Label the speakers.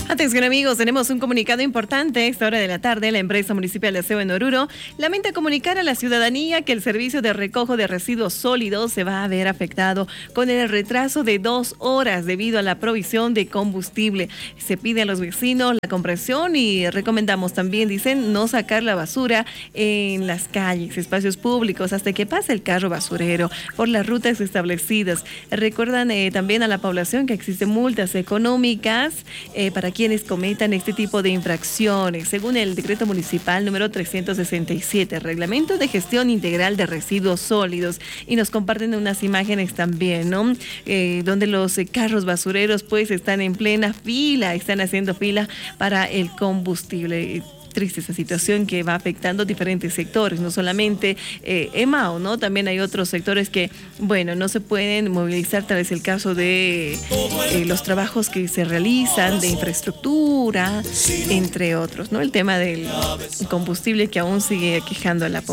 Speaker 1: Atención amigos, tenemos un comunicado importante. A esta hora de la tarde, la empresa municipal de aseo en Oruro lamenta comunicar a la ciudadanía que el servicio de recojo de residuos sólidos se va a ver afectado con el retraso de 2 horas debido a la provisión de combustible. Se pide a los vecinos la comprensión y recomendamos también, dicen, no sacar la basura en las calles, espacios públicos, hasta que pase el carro basurero por las rutas establecidas. Recuerdan también a la población que existen multas económicas para quienes cometan este tipo de infracciones, según el decreto municipal número 367, Reglamento de Gestión Integral de Residuos Sólidos. Y nos comparten unas imágenes también, ¿no? Donde los carros basureros pues están en plena fila, están haciendo fila para el combustible. Triste esa situación que va afectando diferentes sectores, no solamente EMAO, ¿no? También hay otros sectores que, bueno, no se pueden movilizar, tal vez el caso de los trabajos que se realizan, de infraestructura, entre otros, ¿no? El tema del combustible que aún sigue aquejando a la población.